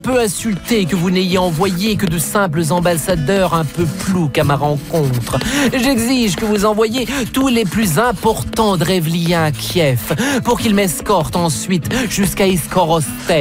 Peu insulté que vous n'ayez envoyé que de simples ambassadeurs un peu ploucs à ma rencontre. J'exige que vous envoyiez tous les plus importants drevliens à Kiev pour qu'ils m'escortent ensuite jusqu'à Iskoroste.